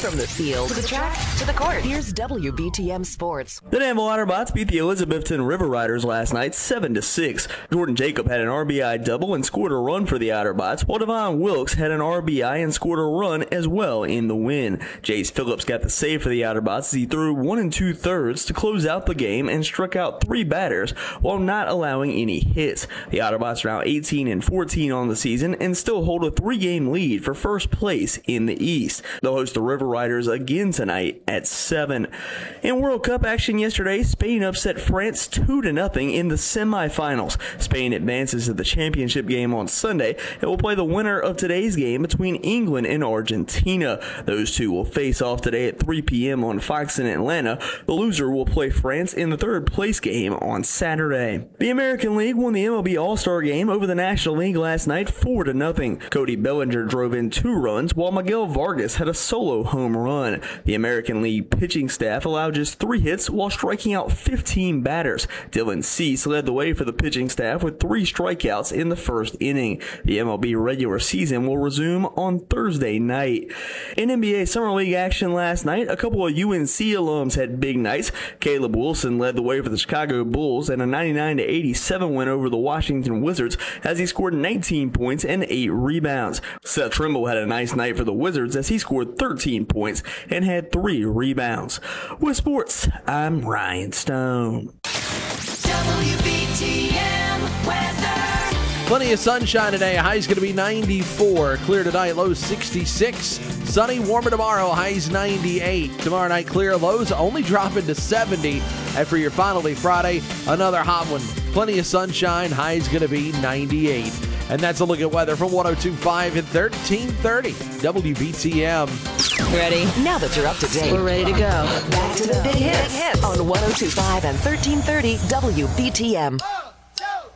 From the field to the track to the court, here's WBTM Sports. The Danville Otterbots beat the Elizabethton River Riders last night 7-6. Jordan Jacob had an RBI double and scored a run for the Otterbots, while Devon Wilkes had an RBI and scored a run as well in the win. Jace Phillips got the save for the Otterbots as he threw 1 2/3 to close out the game and struck out 3 batters while not allowing any hits. The Otterbots are now 18-14 on the season and still hold a 3-game lead for first place in the East. They'll host the River Riders again tonight at 7. In World Cup action yesterday, Spain upset France 2-0 in the semifinals. Spain advances to the championship game on Sunday and will play the winner of today's game between England and Argentina. Those two will face off today at 3 p.m. on Fox in Atlanta. The loser will play France in the third place game on Saturday. The American League won the MLB All-Star game over the National League last night 4-0. Cody Bellinger drove in 2 runs while Miguel Vargas had a solo home run. The American League pitching staff allowed just 3 hits while striking out 15 batters. Dylan Cease led the way for the pitching staff with 3 strikeouts in the first inning. The MLB regular season will resume on Thursday night. In NBA Summer League action last night, a couple of UNC alums had big nights. Caleb Wilson led the way for the Chicago Bulls in a 99-87 win over the Washington Wizards as he scored 19 points and 8 rebounds. Seth Trimble had a nice night for the Wizards as he scored 13 points and had 3 rebounds. With sports, I'm Ryan Stone. WBTM weather. Plenty of sunshine today. High's going to be 94. Clear tonight, low 66. Sunny, warmer tomorrow, highs 98. Tomorrow night, clear, lows only dropping to 70. And for your final day Friday, another hot one. Plenty of sunshine. High's going to be 98. And that's a look at weather from 102.5 and 1330 WBTM. Ready? Now that you're up to date, We're ready to go. back to the big hits on 102.5 and 1330 WBTM.